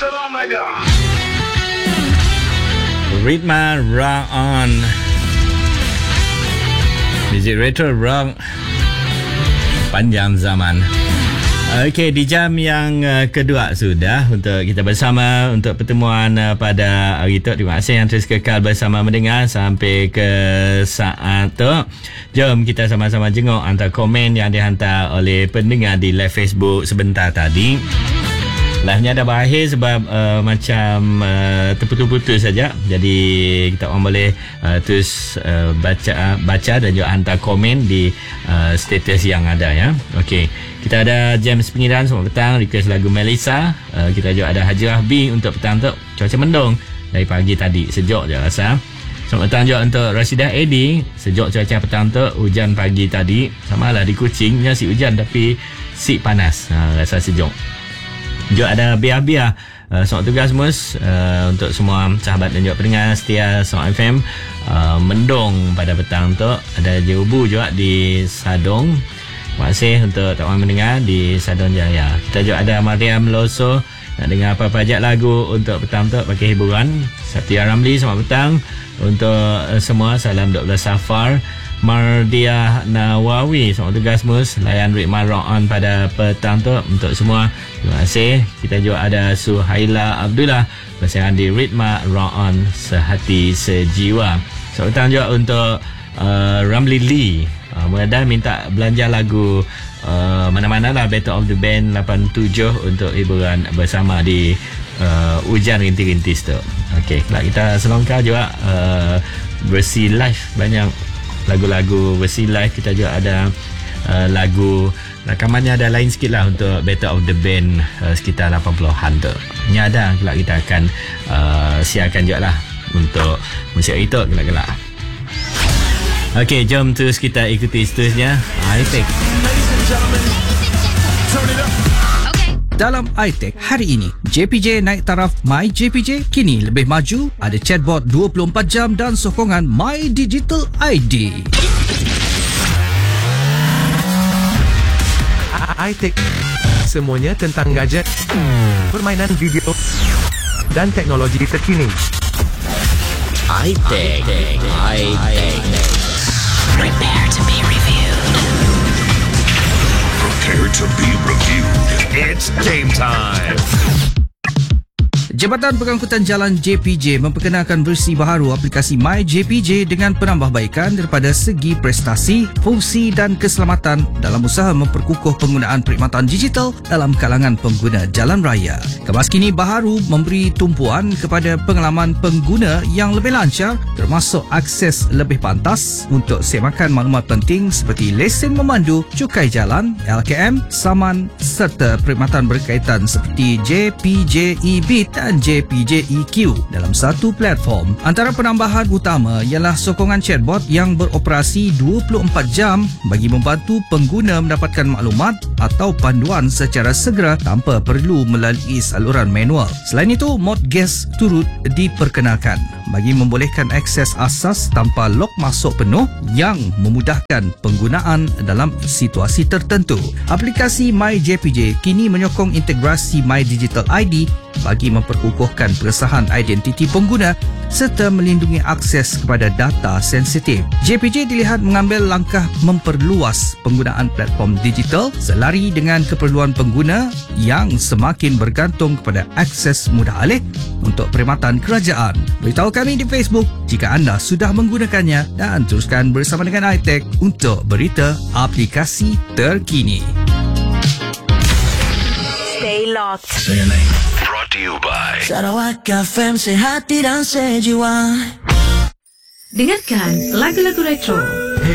Ritma Rock On, music retro rock panjang zaman. Okey, di jam yang kedua sudah untuk kita bersama untuk pertemuan pada hari itu. Terima kasih yang terus kekal bersama mendengar sampai ke saat tu. Jom kita sama-sama jenguk hantar komen yang dihantar oleh pendengar di live Facebook sebentar tadi. Live-nya dah berakhir sebab macam terputus-putus saja. Jadi kita orang boleh terus baca dan juga hantar komen di status yang ada ya. Okey. Kita ada James Pengiran selamat petang, request lagu Melissa. Kita juga ada Haji Rahbi untuk petang tu. Cuaca mendung dari pagi tadi, sejuk je rasa. Selamat petang juga untuk Rashidah Edi. Sejuk cuaca petang tu, hujan pagi tadi. Samalah di Kuching, si hujan tapi si panas. Rasa sejuk. Juga ada Biar-Biar. Selamat tugas Mus untuk semua sahabat dan juga pendengar setia Song FM. Mendung pada petang tu. Ada Jerubu juga di Sadong. Terima kasih untuk tak mendengar di Sadong Jaya. Kita juga ada Mariam Loso. Nak dengar apa-apa ajak lagu untuk petang tu pakai hiburan. Satya Ramli selamat petang. Untuk semua salam 12 Safar. Mardia Nawawi selamat tugas Mus. Layan Ritma Rock On pada petang tu untuk semua. Terima kasih. Kita juga ada Suhaila Abdullah bersama di Ritma Rock On sehati sejiwa. Selamat petang juga untuk Ramli Lee. Mudah minta belanja lagu mana-mana lah Battle of the Band 87 untuk hiburan bersama di hujan rintis-rintis tu. Okey, kita selongkar juga versi live, banyak lagu-lagu versi live. Kita juga ada lagu rakamannya ada lain sikit lah untuk Battle of the Band sekitar 80-an tu. Ini ada kelak kita akan siarkan juga lah untuk musik itu kelak-kelak. Okey, jom terus kita ikuti seterusnya iTech. Dalam iTech hari ini, JPJ naik taraf My JPJ kini lebih maju, ada chatbot 24 jam dan sokongan My Digital ID. iTech, semuanya tentang gadget, permainan video dan teknologi terkini. iTech. Prepare to be reviewed. Prepare to be reviewed. It's game time. Jabatan Pengangkutan Jalan JPJ memperkenalkan versi baharu aplikasi My JPJ dengan penambahbaikan daripada segi prestasi, fungsi dan keselamatan dalam usaha memperkukuh penggunaan perkhidmatan digital dalam kalangan pengguna jalan raya. Kemas kini baharu memberi tumpuan kepada pengalaman pengguna yang lebih lancar, termasuk akses lebih pantas untuk semakan maklumat penting seperti lesen memandu, cukai jalan, LKM, saman serta perkhidmatan berkaitan seperti JPJ e-Beat dan JPJ EQ dalam satu platform. Antara penambahan utama ialah sokongan chatbot yang beroperasi 24 jam bagi membantu pengguna mendapatkan maklumat atau panduan secara segera tanpa perlu melalui saluran manual. Selain itu, mod guest turut diperkenalkan bagi membolehkan akses asas tanpa log masuk penuh yang memudahkan penggunaan dalam situasi tertentu. Aplikasi My JPJ kini menyokong integrasi My Digital ID bagi memperkukuhkan pengesahan identiti pengguna serta melindungi akses kepada data sensitif. JPJ dilihat mengambil langkah memperluas penggunaan platform digital selari dengan keperluan pengguna yang semakin bergantung kepada akses mudah alih untuk perkhidmatan kerajaan. Beritahu kami di Facebook jika anda sudah menggunakannya dan teruskan bersama dengan iTech untuk berita aplikasi terkini. Stay locked. Brought to you by Sarawak FM, sehati dan sejiwa. Dengarkan lagu-lagu retro